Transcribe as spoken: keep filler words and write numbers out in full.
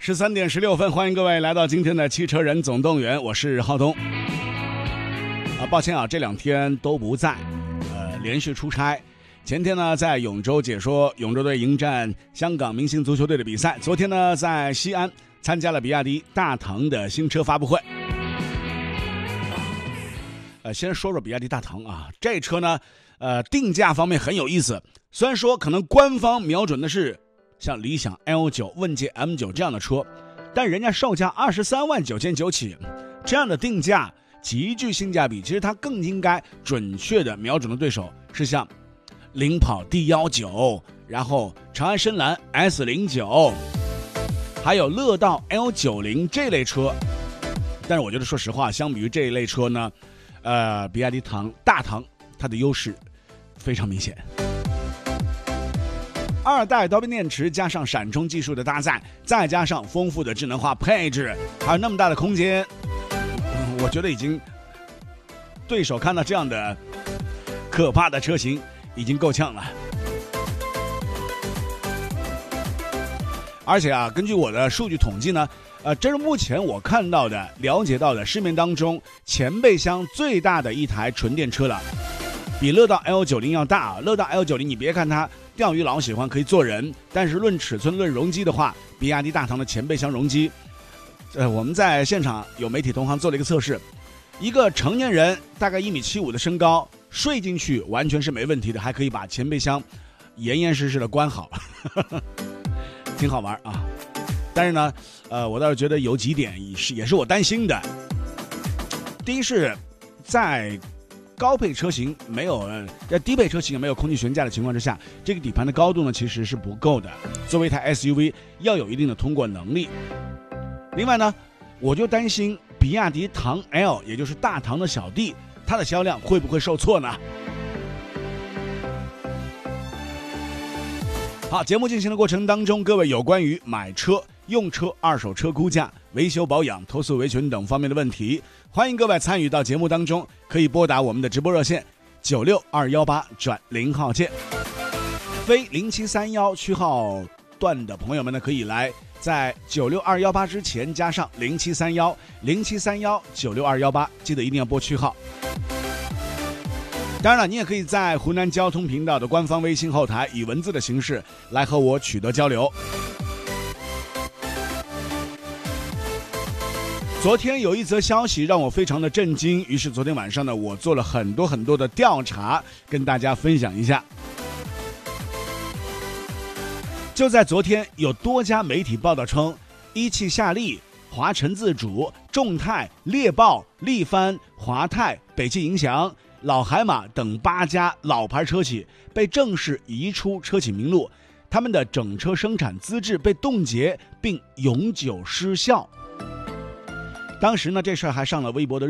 十三点十六分，欢迎各位来到今天的汽车人总动员，我是浩东。啊，抱歉啊，这两天都不在，呃，连续出差。前天呢，在永州解说永州队迎战香港明星足球队的比赛。昨天呢，在西安参加了比亚迪大唐的新车发布会。呃，先说说比亚迪大唐啊，这车呢，呃，定价方面很有意思。虽然说可能官方瞄准的是像理想 L 九、问界 M 九这样的车，但人家售价二十三万九千九起，这样的定价极具性价比。其实它更应该准确的瞄准的对手是像领跑 D 十九，然后长安深蓝 S 零九，还有乐道 L 九十 这类车。但是我觉得说实话，相比于这一类车呢，呃，比亚迪唐大唐它的优势非常明显。二代刀片电池加上闪充技术的搭载，再加上丰富的智能化配置，还有那么大的空间，嗯、我觉得已经对手看到这样的可怕的车型已经够呛了。而且啊，根据我的数据统计呢，呃，这是目前我看到的、了解到的市面当中前备箱最大的一台纯电车了，比乐道 L 九十 要大啊。乐道 L 九十 你别看它钓鱼佬喜欢可以坐人，但是论尺寸、论容积的话，比亚迪大唐的前备箱容积，呃，我们在现场有媒体同行做了一个测试，一个成年人大概一米七五的身高，睡进去完全是没问题的，还可以把前备箱严严实实的关好，挺好玩啊。但是呢，呃，我倒是觉得有几点也是也是我担心的。第一是，在高配车型没有在低配车型没有空气悬架的情况之下，这个底盘的高度呢其实是不够的。作为一台 S U V， 要有一定的通过能力。另外呢，我就担心比亚迪唐 L， 也就是大唐的小弟，它的销量会不会受挫呢？好，节目进行的过程当中，各位有关于买车、用车、二手车估价、维修保养、投诉维权等方面的问题，欢迎各位参与到节目当中，可以拨打我们的直播热线九六二一八转零号键，非零七三一区号段的朋友们呢，可以来在九六二一八之前加上零七三一零七三一九六二一八，记得一定要拨区号。当然了，你也可以在湖南交通频道的官方微信后台以文字的形式来和我取得交流。昨天有一则消息让我非常的震惊，于是昨天晚上呢，我做了很多很多的调查，跟大家分享一下。就在昨天，有多家媒体报道称，一汽夏利、华晨自主、众泰、猎豹、力帆、华泰、北汽银翔、老海马等八家老牌车企被正式移出车企名录，他们的整车生产资质被冻结并永久失效。当时呢，这事儿还上了微博的